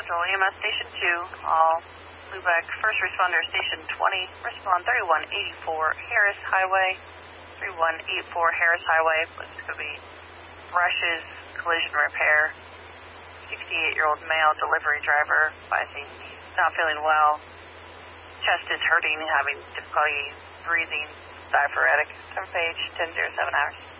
Central EMS Station 2, all Lubeck First Responder Station 20, respond 3184 Harris Highway. 3184 Harris Highway, it's going to be brushes, collision repair. 68-year-old male delivery driver, advising he's not feeling well. Chest is hurting, having difficulty breathing, diaphoretic. Page 1007 hours.